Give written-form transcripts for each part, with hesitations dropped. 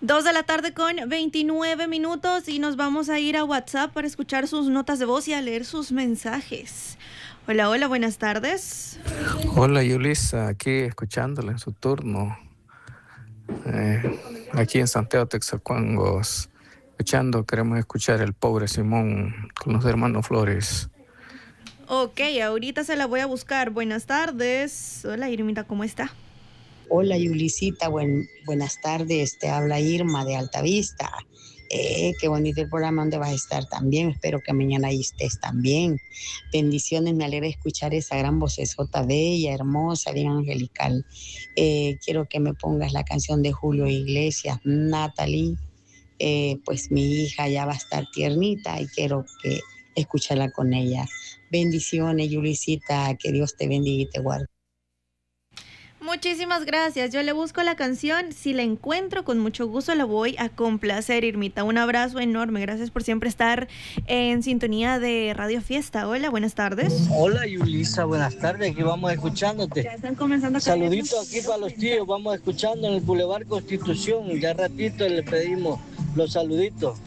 2 de la tarde con 29 minutos y nos vamos a ir a WhatsApp para escuchar sus notas de voz y a leer sus mensajes. Hola, hola, buenas tardes. Hola Yulisa, aquí escuchándole en su turno, aquí en Santiago Texacuangos, queremos escuchar El Pobre Simón con los hermanos Flores. Ok, ahorita se la voy a buscar. Buenas tardes. Hola Irmita, ¿cómo está? Hola Yulisita, buenas tardes, te habla Irma de Altavista. Qué bonito el programa donde vas a estar también, espero que mañana ahí estés también. Bendiciones, me alegra escuchar esa gran vocesota bella, hermosa, bien angelical. Quiero que me pongas la canción de Julio Iglesias, Natalie. Pues mi hija ya va a estar tiernita y quiero que escucharla con ella. Bendiciones Yulisita, que Dios te bendiga y te guarde. Muchísimas gracias. Yo le busco la canción. Si la encuentro, con mucho gusto la voy a complacer, Irmita. Un abrazo enorme. Gracias por siempre estar en sintonía de Radio Fiesta. Hola, buenas tardes. Hola, Yulisa. Buenas tardes. Aquí vamos escuchándote. Ya están comenzando. Saluditos aquí para los tíos. Vamos escuchando en el Boulevard Constitución. Ya ratito le pedimos los saluditos.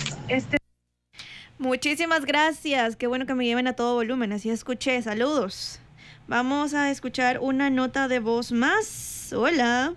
Muchísimas gracias. Qué bueno que me lleven a todo volumen. Así escuché. Saludos. Vamos a escuchar una nota de voz más. Hola.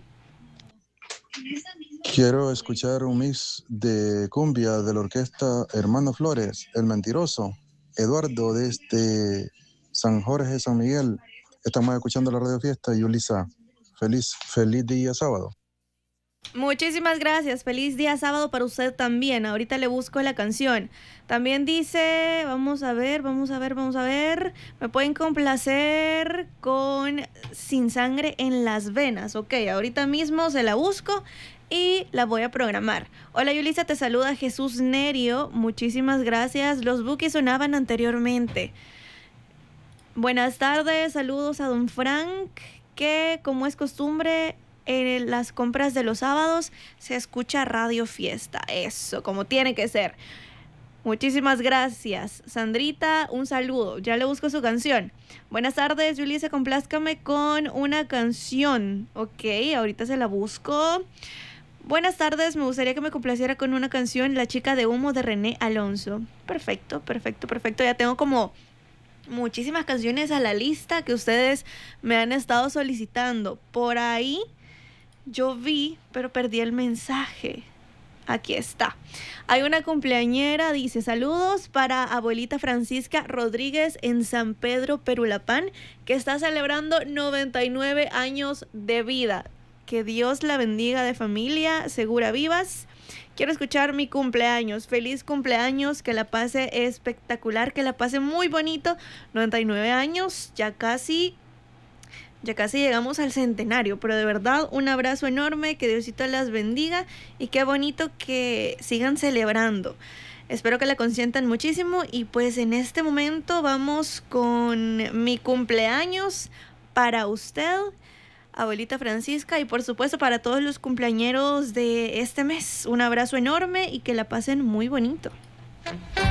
Quiero escuchar un mix de cumbia de la orquesta Hermano Flores, El Mentiroso, Eduardo desde San Jorge, San Miguel. Estamos escuchando la Radio Fiesta. Yulisa, feliz día sábado. Muchísimas gracias. Feliz día sábado para usted también. Ahorita le busco la canción. También dice, vamos a ver. Me pueden complacer con Sin Sangre en las Venas. Ok, ahorita mismo se la busco y la voy a programar. Hola Yulisa, te saluda Jesús Nerio. Muchísimas gracias. Los bookies sonaban anteriormente. Buenas tardes, saludos a don Frank, que como es costumbre, en las compras de los sábados se escucha Radio Fiesta. Eso, como tiene que ser. Muchísimas gracias. Sandrita, un saludo. Ya le busco su canción. Buenas tardes, Yulisa, complázcame con una canción. Ok, ahorita se la busco. Buenas tardes, me gustaría que me complaciera con una canción, La Chica de Humo de René Alonso. Perfecto. Ya tengo como muchísimas canciones a la lista que ustedes me han estado solicitando. Por ahí yo vi, pero perdí el mensaje. Aquí está. Hay una cumpleañera, dice, saludos para abuelita Francisca Rodríguez en San Pedro Perulapán, que está celebrando 99 años de vida. Que Dios la bendiga de familia, segura vivas. Quiero escuchar mi cumpleaños. Feliz cumpleaños, que la pase espectacular, que la pase muy bonito. 99 años, ya casi llegamos al centenario, pero de verdad un abrazo enorme, que Diosito las bendiga y qué bonito que sigan celebrando. Espero que la consientan muchísimo y pues en este momento vamos con mi cumpleaños para usted, abuelita Francisca, y por supuesto para todos los cumpleañeros de este mes. Un abrazo enorme y que la pasen muy bonito.